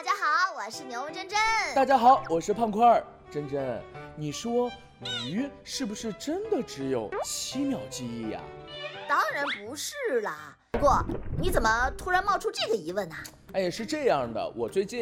家好，我是牛珍珍。 大家好，我是胖块儿。珍珍，你说鱼是不是真的只有7秒记忆呀？ 当然不是啦。不过你怎么突然冒出这个疑问呢？ 是这样的，我最近